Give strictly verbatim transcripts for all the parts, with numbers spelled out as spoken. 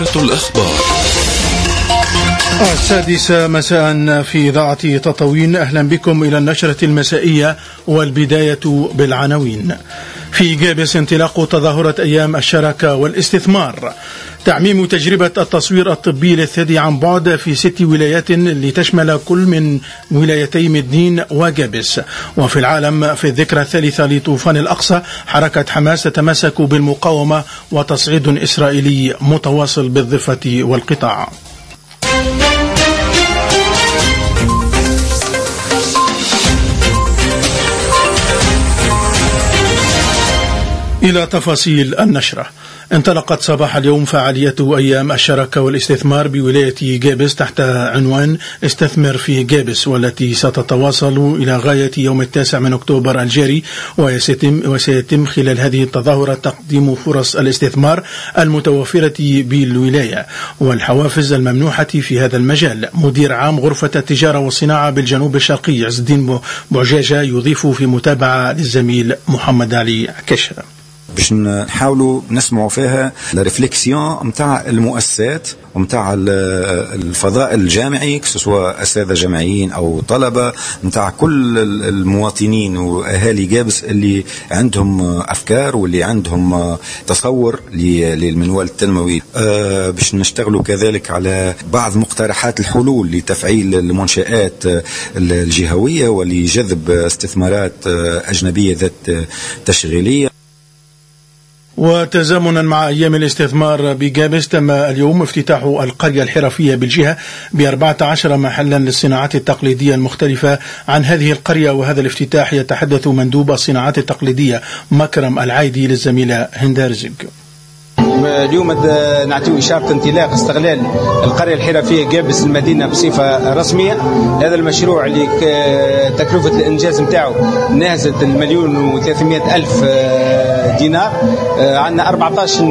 الأخبار السادسة مساء في إذاعة تطاوين. أهلا بكم إلى النشرة المسائية، والبداية بالعناوين. في جابس انطلاق تظاهرة أيام الشراكة والاستثمار. تعميم تجربة التصوير الطبي للثدي عن بعد في ست ولايات لتشمل كل من ولايتي مدنين وجابس. وفي العالم، في الذكرى الثالثة لطوفان الأقصى، حركة حماس تتمسك بالمقاومة وتصعيد إسرائيلي متواصل بالضفة والقطاع. إلى تفاصيل النشرة. انطلقت صباح اليوم فعالية أيام الشراكة والاستثمار بولاية جابس تحت عنوان استثمر في جابس، والتي ستتواصل إلى غاية يوم التاسع من أكتوبر الجاري. وسيتم, وسيتم خلال هذه التظاهرة تقديم فرص الاستثمار المتوفرة بالولاية والحوافز الممنوحة في هذا المجال. مدير عام غرفة التجارة والصناعة بالجنوب الشرقي عز الدين بوعجاجة يضيف في متابعة للزميل محمد علي كشة. باش نحاولوا نسمعوا فيها الريفليكسيون متاع المؤسسات ومتاع الفضاء الجامعي، سواء أساتذة جامعيين أو طلبة، متاع كل المواطنين وأهالي جابس اللي عندهم أفكار واللي عندهم تصور للمنوال التنموي. أه باش نشتغلوا كذلك على بعض مقترحات الحلول لتفعيل المنشآت الجهوية ولجذب استثمارات أجنبية ذات تشغيلية. وتزامنا مع أيام الاستثمار بجابس، تم اليوم افتتاح القرية الحرفية بالجهة بأربعة عشر محلا للصناعات التقليدية المختلفة. عن هذه القرية وهذا الافتتاح يتحدث مندوب الصناعات التقليدية مكرم العايدي للزميلة هندارزق. اليوم نعطيه إشارة انطلاق استغلال القرية الحرفية جابس المدينة بصفة رسمية. هذا المشروع اللي تكلفة الإنجاز متاعه نازلت المليون وثلاثمائة ألف دينار. عندنا أربعة عشر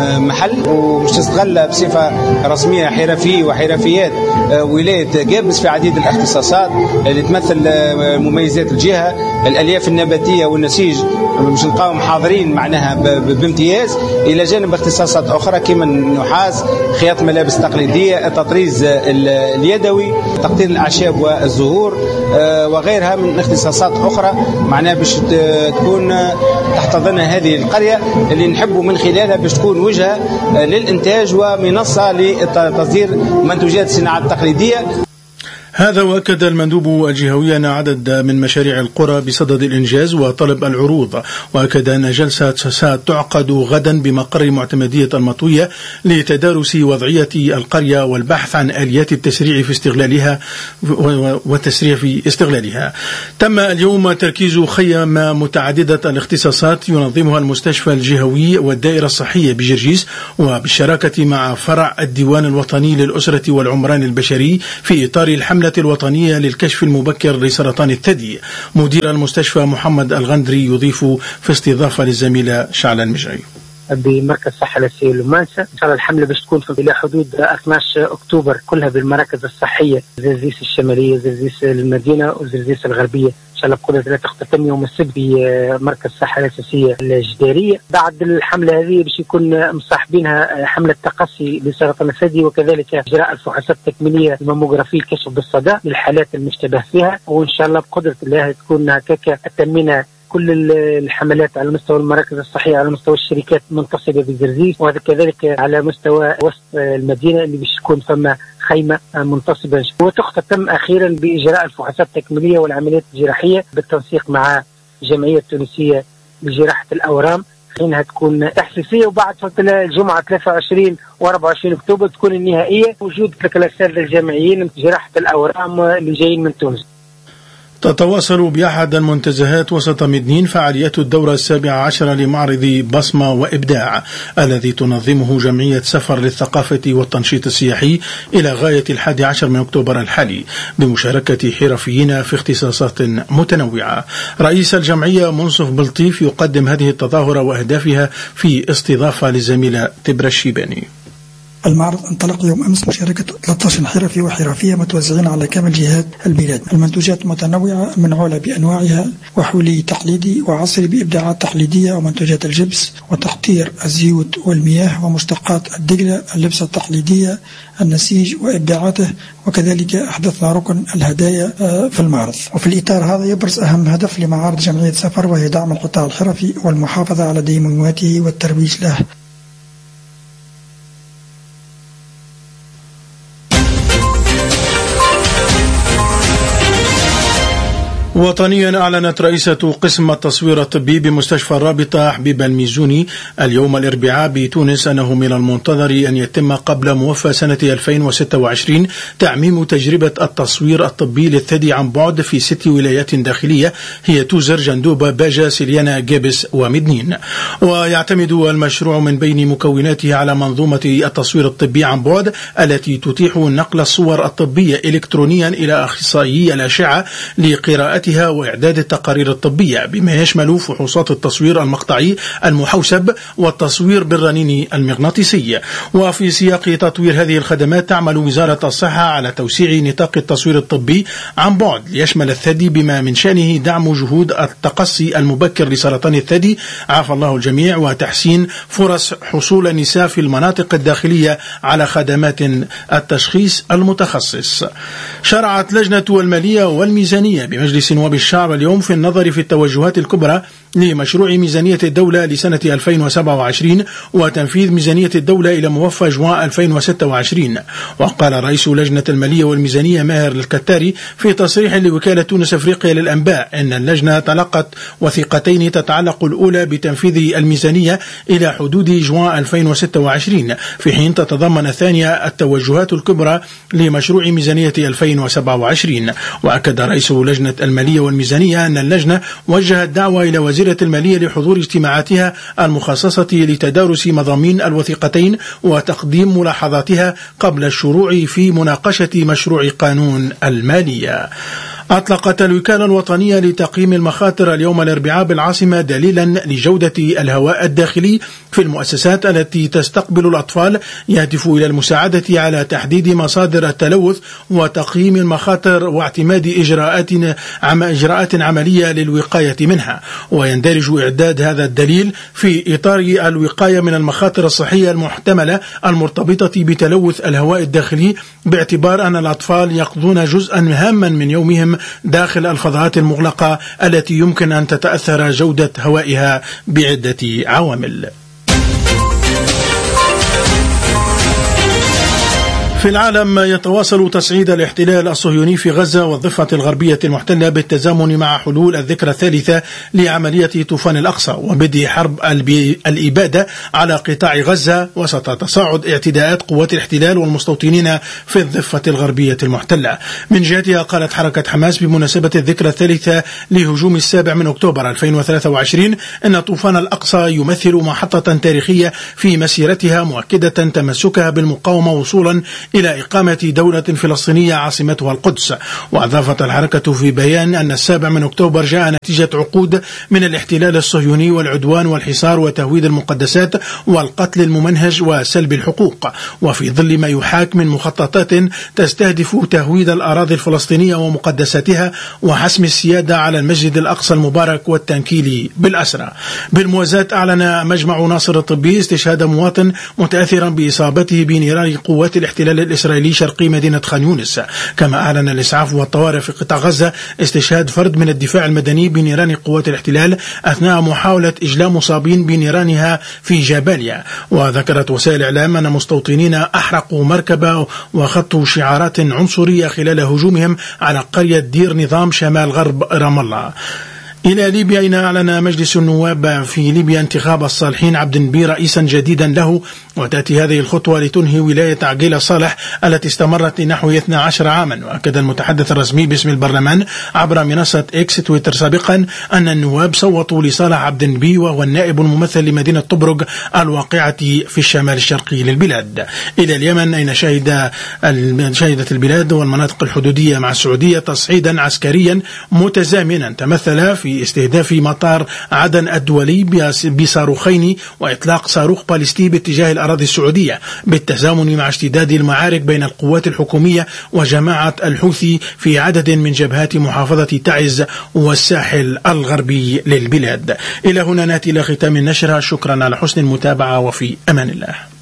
محل ومش تستغل بصفة رسمية حرفي وحرفيات ولاية جابس في عديد الاختصاصات اللي تمثل مميزات الجهة. الألياف النباتية والنسيج مش نلقاهم حاضرين معناها بامتياز، إلى جانب اختصاصات أخرى كما النحاس، خياط ملابس تقليدية، التطريز اليدوي، تقطير الأعشاب والزهور وغيرها من اختصاصات أخرى معناها باش تكون تحت ضمن هذه القرية اللي نحبوا من خلالها باش تكون وجهة للإنتاج ومنصة لتصدير منتوجات الصناعات التقليدية. هذا وأكد المندوب الجهوي أن عدد من مشاريع القرى بصدد الإنجاز وطلب العروض. وأكد أن جلسة ستعقد غدا بمقر معتمدية المطوية لتدارس وضعية القرية والبحث عن آليات التسريع في استغلالها والتسريع في استغلالها. تم اليوم تركيز خيم متعددة الاختصاصات ينظمها المستشفى الجهوي والدائرة الصحية بجرجيس، وبالشراكة مع فرع الديوان الوطني للأسرة والعمران البشري في إطار الحملة الوطنية للكشف المبكر لسرطان الثدي. مدير المستشفى محمد الغندري يضيف في استضافة للزميلة شعلة المجري. بمركز الصحة الأساسية لمانسا. إن شاء الله الحملة باش تكون إلى حدود اثني عشر أكتوبر كلها بالمراكز الصحية، زرزيس الشمالية، زرزيس المدينة، وزرزيس الغربية. إن شاء الله بقدرة الله تختتم يوم السبت بمركز الصحة الأساسية الجدارية. بعد الحملة هذه باش يكون مصاحبينها حملة تقصي لسرطان الثدي، وكذلك إجراء الفحوصات التكميلية الماموغرافية كشف بالصدى للحالات المشتبه فيها. وإن شاء الله بقدرة الله تكون هكاك تمينا كل الحملات على مستوى المراكز الصحية، على مستوى الشركات المنتصبة بزرزيس، وهذا كذلك على مستوى وسط المدينة اللي باش تكون فما خيمة منتصبة. وتختتم أخيرا بإجراء الفحوصات التكميلية والعمليات الجراحية بالتنسيق مع الجمعية التونسية لجراحة الأورام، حينها تكون تحسيسية. وبعد الجمعة ثلاثة وعشرين وأربعة وعشرين أكتوبر تكون النهائية، وجود الأساتذة الجامعيين لجراحة الأورام اللي جايين من تونس. تتواصل بأحد المنتزهات وسط مدنين فعاليات الدورة السابعة عشر لمعرض بصمة وإبداع الذي تنظمه جمعية سفر للثقافة والتنشيط السياحي إلى غاية الحادي عشر من أكتوبر الحالي، بمشاركة حرفيين في اختصاصات متنوعة. رئيس الجمعية منصف بلطيف يقدم هذه التظاهرة وأهدافها في استضافة للزميلة تبرى الشيباني. المعرض انطلق يوم أمس مشاركة ثلاثة عشر حرفي وحرفية متوزعين على كامل جهات البلاد. المنتوجات متنوعة منعولة بأنواعها، وحولي تقليدي وعصري بإبداعات تقليدية، ومنتوجات الجبس وتقطير الزيوت والمياه ومشتقات الدقلة، اللبسة التقليدية، النسيج وإبداعاته، وكذلك أحدثنا ركن الهدايا في المعرض. وفي الإطار هذا يبرز أهم هدف لمعارض جمعية سفر، وهي دعم القطاع الحرفي والمحافظة على ديموماته والترويج له. وطنيا، أعلنت رئيسة قسم التصوير الطبي بمستشفى الرابطة حبيبة الميزوني اليوم الأربعاء بتونس أنه من المنتظر أن يتم قبل موفى سنة ألفين وستة وعشرين تعميم تجربة التصوير الطبي للثدي عن بعد في ست ولايات داخلية هي توزر، جندوبة، باجة، سليانة، جابس ومدنين. ويعتمد المشروع من بين مكوناته على منظومة التصوير الطبي عن بعد التي تتيح نقل الصور الطبية إلكترونيا إلى أخصائيي الأشعة لقراءة وإعداد التقارير الطبية، بما يشمل فحوصات التصوير المقطعي المحوسب والتصوير بالرنين المغناطيسي. وفي سياق تطوير هذه الخدمات تعمل وزارة الصحة على توسيع نطاق التصوير الطبي عن بعد ليشمل الثدي، بما من شأنه دعم جهود التقصي المبكر لسرطان الثدي عافى الله الجميع، وتحسين فرص حصول النساء في المناطق الداخلية على خدمات التشخيص المتخصص. شرعت لجنة المالية والميزانية بمجلس نواب الشعب اليوم في النظر في التوجهات الكبرى لمشروع ميزانية الدولة لسنة ألفين وسبعة وعشرين وتنفيذ ميزانية الدولة إلى موفى جوان ألفين وستة وعشرين. وقال رئيس لجنة المالية والميزانية ماهر الكتاري في تصريح لوكالة تونس أفريقيا للأنباء أن اللجنة تلقت وثيقتين تتعلق الأولى بتنفيذ الميزانية إلى حدود جوان ألفين وستة وعشرين، في حين تتضمن الثانية التوجهات الكبرى لمشروع ميزانية ألفين وسبعة وعشرين. وأكد رئيس لجنة المالية والميزانية أن اللجنة وجهت دعوة إلى وزيرة المالية لحضور اجتماعاتها المخصصة لتدارس مضامين الوثيقتين وتقديم ملاحظاتها قبل الشروع في مناقشة مشروع قانون المالية. أطلقت الوكالة الوطنية لتقييم المخاطر اليوم الأربعاء بالعاصمة دليلا لجودة الهواء الداخلي في المؤسسات التي تستقبل الأطفال، يهدف إلى المساعدة على تحديد مصادر التلوث وتقييم المخاطر واعتماد إجراءات عم إجراءات عملية للوقاية منها. ويندرج إعداد هذا الدليل في إطار الوقاية من المخاطر الصحية المحتملة المرتبطة بتلوث الهواء الداخلي، باعتبار أن الأطفال يقضون جزءا هاما من يومهم داخل الفضاءات المغلقة التي يمكن أن تتأثر جودة هوائها بعدة عوامل. في العالم، يتواصل تصعيد الاحتلال الصهيوني في غزة والضفة الغربية المحتلة بالتزامن مع حلول الذكرى الثالثة لعملية طوفان الأقصى وبدء حرب الإبادة على قطاع غزة، وسط تصاعد اعتداءات قوات الاحتلال والمستوطنين في الضفة الغربية المحتلة. من جهتها، قالت حركة حماس بمناسبة الذكرى الثالثة لهجوم السابع من أكتوبر ألفين وثلاثة وعشرين أن طوفان الأقصى يمثل محطة تاريخية في مسيرتها، مؤكدة تمسكها بالمقاومة وصولا إلى إقامة دولة فلسطينية عاصمتها القدس. وأضافت الحركة في بيان أن السابع من أكتوبر جاء نتيجة عقود من الاحتلال الصهيوني والعدوان والحصار وتهويد المقدسات والقتل الممنهج وسلب الحقوق، وفي ظل ما يحاك من مخططات تستهدف تهويد الأراضي الفلسطينية ومقدساتها وحسم السيادة على المسجد الأقصى المبارك والتنكيل بالأسرى. بالموازاة، أعلن مجمع ناصر الطبي استشهاد مواطن متأثرا بإصابته بنيران قوات الاحتلال الإسرائيلي شرقي مدينة خان يونس. كما أعلن الإسعاف والطوارئ في قطاع غزة استشهاد فرد من الدفاع المدني بنيران قوات الاحتلال أثناء محاولة إجلاء مصابين بنيرانها في جباليا. وذكرت وسائل الإعلام أن مستوطنين أحرقوا مركبة وخطوا شعارات عنصرية خلال هجومهم على قرية دير نظام شمال غرب رام الله. إلى ليبيا، إن أعلن مجلس النواب في ليبيا انتخاب الصالحين عبد النبي رئيسا جديدا له، وتأتي هذه الخطوة لتنهي ولاية عقيلة صالح التي استمرت لنحو اثني عشر عاما. وأكد المتحدث الرسمي باسم البرلمان عبر منصة إكس تويتر سابقا أن النواب صوتوا لصالح عبد النبي، وهو النائب الممثل لمدينة طبرق الواقعة في الشمال الشرقي للبلاد. إلى اليمن، أين شهد شهدت البلاد والمناطق الحدودية مع السعودية تصعيدا عسكريا متزامنا تمثل في استهداف مطار عدن الدولي بصاروخين وإطلاق صاروخ باليستي باتجاه الأراضي السعودية، بالتزامن مع اشتداد المعارك بين القوات الحكومية وجماعة الحوثي في عدد من جبهات محافظة تعز والساحل الغربي للبلاد. إلى هنا نأتي إلى ختام النشرة. شكرا على حسن المتابعة وفي أمان الله.